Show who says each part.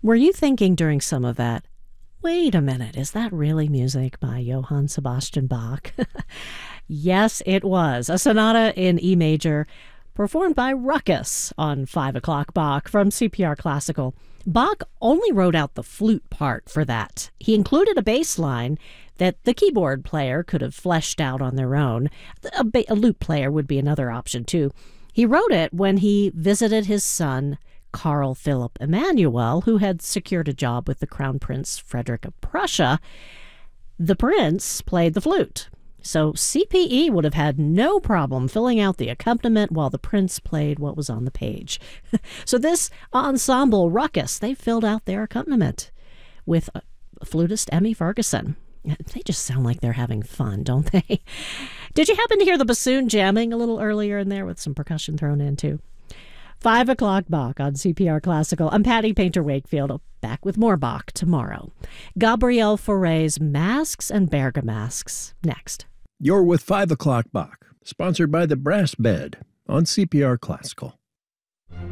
Speaker 1: Were you thinking during some of that, wait a minute, is that really music by Johann Sebastian Bach? Yes, it was. A sonata in E major performed by Ruckus on 5 o'clock Bach from CPR Classical. Bach only wrote out the flute part for that. He included a bass line that the keyboard player could have fleshed out on their own. A lute player would be another option, too. He wrote it when he visited his son, Carl Philipp Emanuel, who had secured a job with the Crown Prince Frederick of Prussia. The prince played the flute, so CPE would have had no problem filling out the accompaniment while the prince played what was on the page. So this ensemble, Ruckus, they filled out their accompaniment with flutist Emmy Ferguson. They just sound like they're having fun, don't they? Did you happen to hear the bassoon jamming a little earlier in there with some percussion thrown in, too? 5 o'clock Bach on CPR Classical. I'm Patty Painter-Wakefield. Back with more Bach tomorrow. Gabriel Fauré's Masks and Bergamasks next.
Speaker 2: You're with 5 o'clock Bach, sponsored by the Brass Bed on CPR Classical.